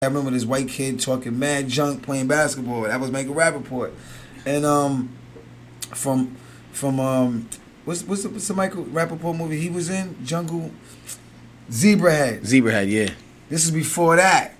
I remember this white kid talking mad junk playing basketball. That was Michael Rappaport. And from what's the Michael Rappaport movie he was in? Jungle Zebrahead. Zebrahead, yeah. This is before that.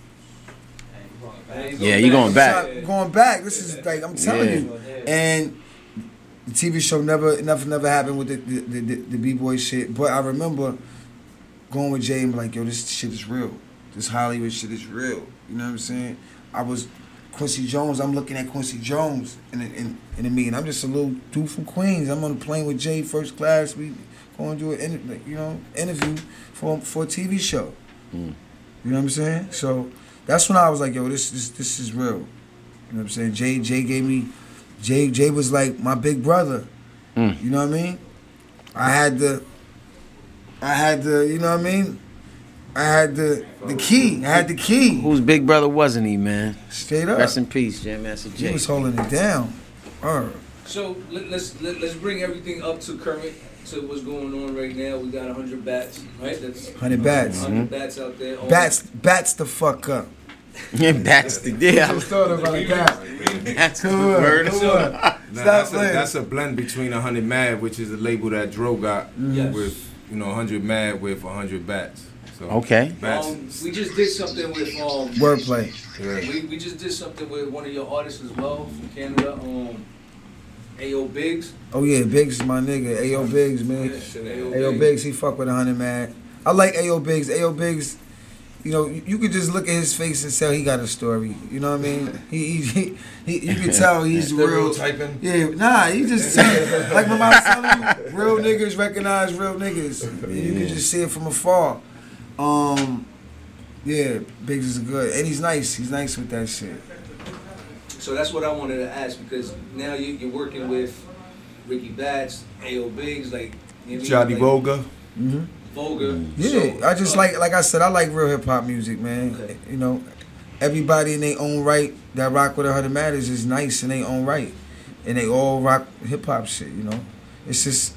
Yeah, you going back. Going back. This is like I'm telling you. And the TV show never happened with the B-boy shit. But I remember going with Jay and be like, yo, this shit is real. This Hollywood shit is real. You know what I'm saying? I was Quincy Jones. I'm looking at Quincy Jones in the meeting. I'm just a little dude from Queens. I'm on the plane with Jay first class. We going to do an interview for a TV show. You know what I'm saying? So that's when I was like, yo, this is real. You know what I'm saying? Jay was like my big brother. You know what I mean? I had the, you know what I mean? I had the key. I had the key. Whose big brother wasn't he, man? Straight up. Rest in peace, Jam Master Jay. He was holding it down. So let's bring everything up to current. To what's going on right now. We got 100 bats, right? That's 100 bats. 100 bats out there. Bats the fuck up. Bats the yeah. I just thought about that. That's the word. That's a blend between 100 Mad, which is a label that Dro got with 100 Mad with 100 bats. So, okay. We just did something with wordplay. Yeah. We just did something with one of your artists as well from Canada. A.O. Biggs. Oh yeah, Biggs is my nigga. A.O. Biggs, man. A.O. Biggs, he fuck with 100 Mad. I like A.O. Biggs. A.O. Biggs, you could just look at his face and tell he got a story. You know what I mean? He you can tell he's real typing. Yeah, nah, he just like when I was telling you, real niggas recognize real niggas. You can just see it from afar. Yeah, Biggs is good, and he's nice. He's nice with that shit. So that's what I wanted to ask, because now you're working with Ricky Bats, A.O. Biggs, like Johnny Voga. Voga. Yeah, so, I just like I said, I like real hip hop music, man. Okay. Everybody in their own right that rock with 100 Matters is nice in their own right, and they all rock hip hop shit. It's just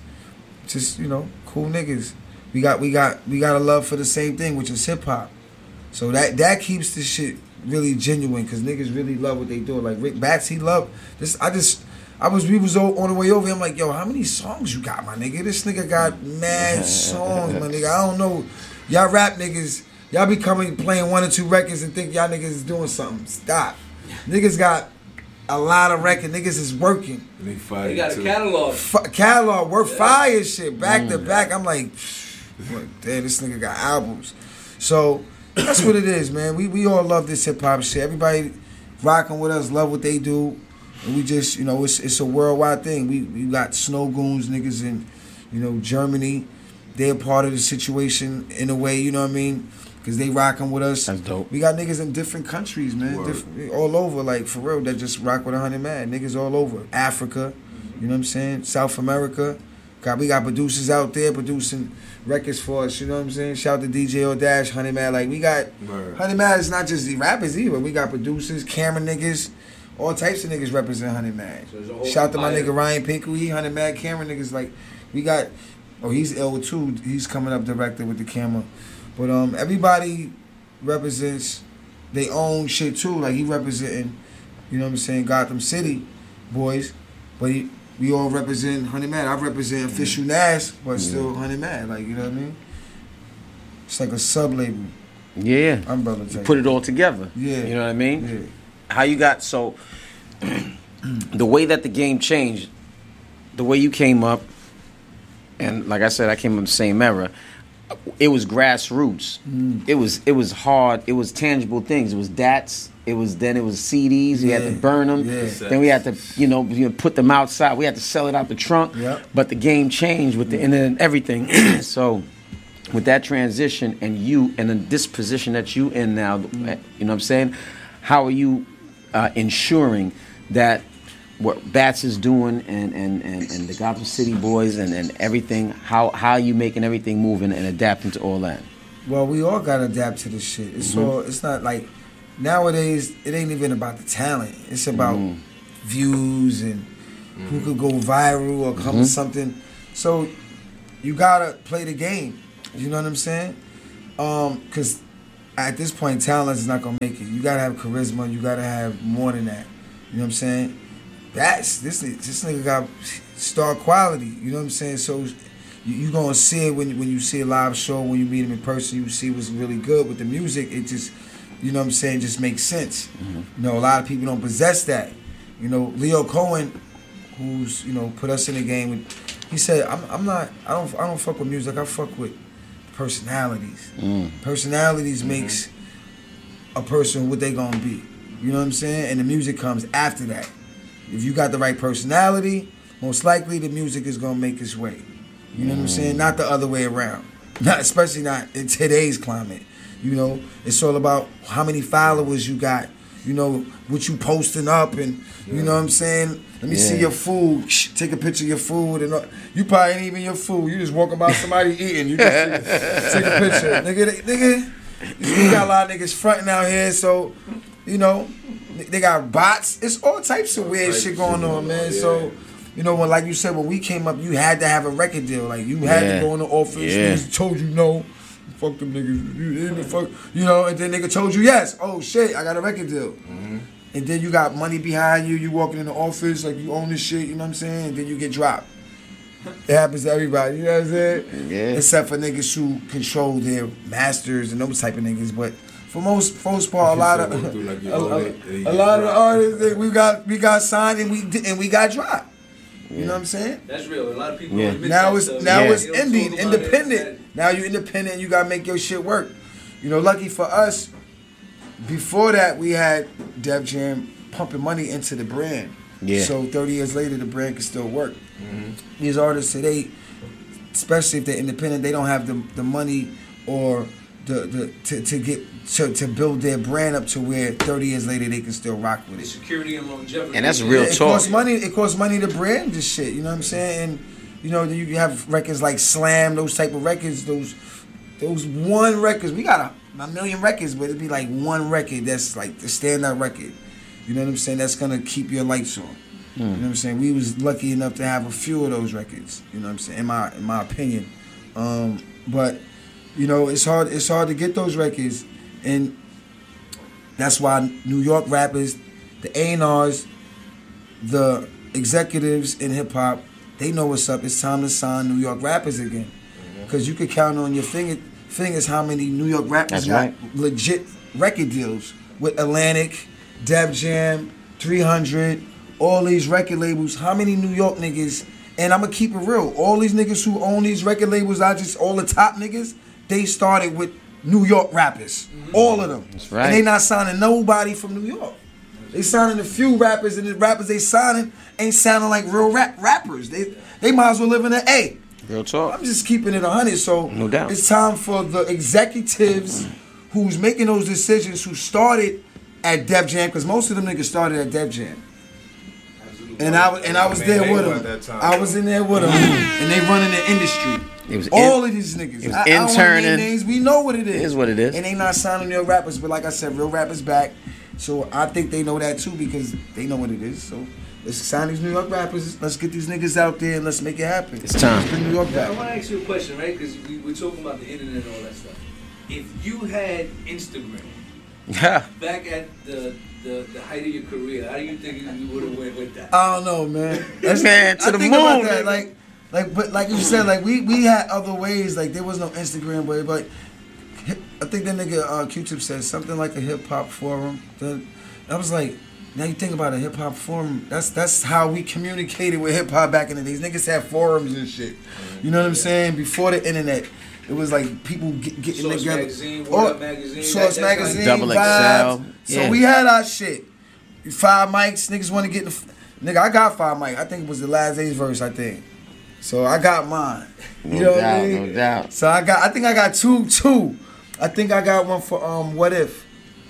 cool niggas. We got a love for the same thing, which is hip hop. So that keeps the shit really genuine, because niggas really love what they do. Like Rick Bats, he loved this. We was on the way over here. I'm like, yo, how many songs you got, my nigga? This nigga got mad songs, my nigga. I don't know. Y'all rap niggas, y'all be playing 1 or 2 records and think y'all niggas is doing something. Stop. Niggas got a lot of records. Niggas is working. They got a catalog. Catalog, work fire shit, back to back. I'm like, damn, this nigga got albums. So that's what it is, man. We all love this hip hop shit. Everybody rocking with us, love what they do. And we just, it's a worldwide thing. We got Snow Goons niggas in, Germany. They're part of the situation in a way, you know what I mean? Because they rocking with us. That's dope. We got niggas in different countries, man. All over, like, for real, that just rock with 100 Mad. Niggas all over. Africa, you know what I'm saying? South America. We got producers out there producing records for us, you know what I'm saying? Shout out to DJ O'Dash, 100 Mad. Like, we got 100 Mad is not just the rappers either. We got producers, camera niggas, all types of niggas represent 100 Mad. So shout out to my nigga Ryan Pinker, he 100 Mad camera niggas. Like, we got, he's L too. He's coming up director with the camera. But everybody represents their own shit too. Like, he representing, you know what I'm saying, Gotham City boys, but we all represent 100 Mad. I represent Official Nas, but still 100 Mad. Like, you know what I mean? It's like a sub-label. Yeah. Umbrella You type. put it all together. Yeah. You know what I mean? Yeah. How you got, so, the way that the game changed, the way you came up, and like I said, I came up in the same era, it was grassroots. It was hard. It was tangible things. It was DATs. It was CDs. We had to burn them. Yeah. Then we had to put them outside. We had to sell it out the trunk. Yep. But the game changed with the internet and everything. So with that transition and in this position that you in now, you know what I'm saying? How are you ensuring that what Bats is doing and the Gotham City boys and everything, how are you making everything moving and adapting to all that? Well, we all gotta adapt to this shit. It's not like nowadays it ain't even about the talent. It's about views and who could go viral or come with something. So you gotta play the game. You know what I'm saying? Cause at this point, talent is not gonna make it. You gotta have charisma. You gotta have more than that. You know what I'm saying? This nigga got star quality. You know what I'm saying? So you gonna see it when you see a live show, when you meet him in person. You see what's really good with the music. It just, you know what I'm saying, just makes sense. Mm-hmm. You know, a lot of people don't possess that. You know, Leo Cohen, who's, you know, put us in the game, he said, I don't fuck with music. I fuck with personalities. Personalities makes a person what they gonna be. You know what I'm saying? And the music comes after that. If you got the right personality, most likely the music is gonna make its way. You know what I'm saying? Not the other way around. Especially not in today's climate. You know, it's all about how many followers you got. You know, what you posting up, and you know what I'm saying? Let me see your food. Take a picture of your food. And you probably ain't even your food. You just walking by somebody eating. You just take a picture. Nigga, we got a lot of niggas fronting out here, so, you know, they got bots. It's all types of weird shit going on, man. So, you know, like you said, when we came up, you had to have a record deal. Like, you had to go in the office. Niggas told you no. Fuck them niggas. You know, and then nigga told you yes. Oh, shit, I got a record deal. Mm-hmm. And then you got money behind you. You walking in the office like you own this shit, you know what I'm saying? And then you get dropped. It happens to everybody, you know what I'm saying? Yeah. Except for niggas who control their masters and those type of niggas. But for most part, a lot of the artists, we got signed and we got dropped. You know what I'm saying? That's real. A lot of people now it's independent. Now you independent and you gotta make your shit work. You know, lucky for us, before that we had Def Jam pumping money into the brand. Yeah. So 30 years later the brand can still work. Mm-hmm. These artists today, especially if they're independent, they don't have the money or to build their brand up to where 30 years later they can still rock with it. Security and longevity. And that's real talk. It costs money to brand this shit, you know what I'm saying? And you know, you have records like Slam, those type of records, those one records. We got a million records, but it'd be like one record that's like the standout record. You know what I'm saying? That's gonna keep your lights on. You know what I'm saying? We was lucky enough to have a few of those records. You know what I'm saying? In my opinion, but you know, it's hard to get those records, and that's why New York rappers, the A&Rs, the executives in hip hop, they know what's up. It's time to sign New York rappers again, because you could count on your fingers how many New York rappers got legit record deals with Atlantic, Def Jam, 300, all these record labels. How many New York niggas? And I'm gonna keep it real. All these niggas who own these record labels, all the top niggas, they started with New York rappers. All of them. That's right. And they not signing nobody from New York. They signing a few rappers, and the rappers they signing ain't sounding like real rappers. They might as well live in an A. Real talk. I'm just keeping it 100. So no doubt. It's time for the executives who's making those decisions, who started at Def Jam, because most of them niggas started at Def Jam. And I was there with them. I was in there with them, and they running the industry. It was all of these niggas. It was interning. I don't names. We know what it is. It is what it is. And they not signing real rappers, but like I said, real rappers back. So I think they know that too, because they know what it is. So let's sign these New York rappers. Let's get these niggas out there and let's make it happen. It's time. Let's bring New York back. I want to ask you a question, right? Because we're talking about the internet and all that stuff. If you had Instagram back at the height of your career, how do you think you would have went with that? I don't know, man. Man, to the moon. About that. But like you said, like we had other ways. Like there was no Instagram way, but I think that nigga Q-Tip said something like a hip hop forum. I was like, now you think about a hip hop forum. That's how we communicated with hip hop back in the days. Niggas had forums and shit. You know what I'm saying? Before the internet, it was like people getting Source together. Magazine, What Up Magazine, Source Magazine, Double Vibes. XL. So we had our shit. 5 mics. Niggas want to get nigga. I got 5 mics. I think it was the Last Days verse. I think. So I got mine. You know what I mean? No doubt. So I think I got two. I think I got one for What If.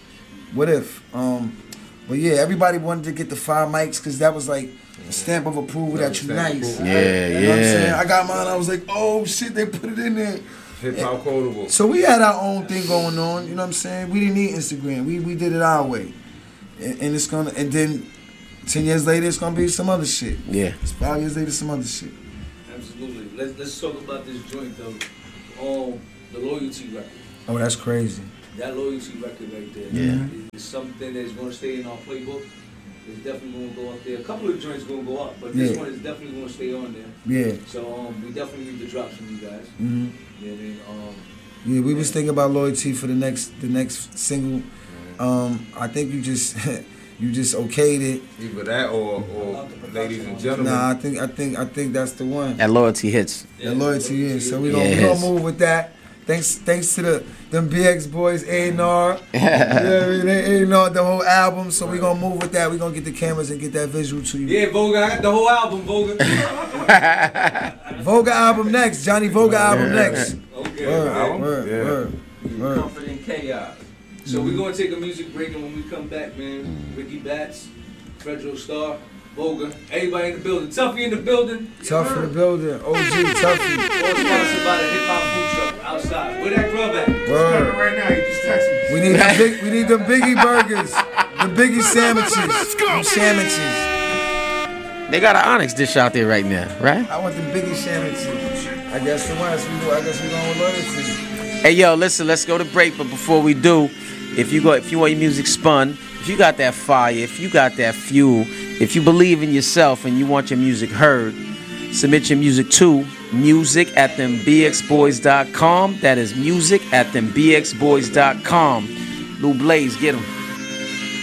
But yeah, everybody wanted to get the 5 mics because that was like a stamp of approval that you nice. Yeah, you know what I'm saying? I got mine. I was like, oh shit, they put it in there. Hip hop quotable. So we had our own thing going on. You know what I'm saying? We didn't need Instagram. We did it our way, and it's gonna. And then 10 years later, it's gonna be some other shit. Yeah. 5 years later, some other shit. Absolutely. Let's talk about this joint though. The Loyalty record. Oh, that's crazy. that loyalty record right there is something that's going to stay in our playbook. It's definitely going to go up there. A couple of joints going to go up, but this one is definitely going to stay on there. Yeah. So we definitely need the drops from you guys. Mm-hmm. Yeah, I mean, yeah, we was thinking about loyalty for the next single. I think you just okayed it. Either that or ladies and gentlemen. Nah, I think that's the one. That loyalty hits. That loyalty is. So we gonna move with that. Thanks to them BX boys, A&R. A&R the whole album. So we gonna move with that. We gonna get the cameras and get that visual to you. Yeah, Voga, I got the whole album, Voga. Voga album next. Johnny Voga album next. Okay. Word. Comfort in chaos. So we're gonna take a music break, and when we come back, man, Ricky Bats, Fredro Starr, Voga, everybody in the building. Tuffy in the building. Tough in the building. OG Tuffy. All sponsored by the hip hop food truck outside. Where that grub at? Word. Right now, you just text me. We need them Biggie burgers, the Biggie sandwiches, them sandwiches. They got an Onyx dish out there right now, right? I want the Biggie sandwiches. I guess we going with loyalty. Hey yo, listen, let's go to break. But before we do, if you want your music spun, if you got that fire, if you got that fuel, if you believe in yourself and you want your music heard, submit your music to music@thembxboys.com. That is music@thembxboys.com. Lou Blaze, get him.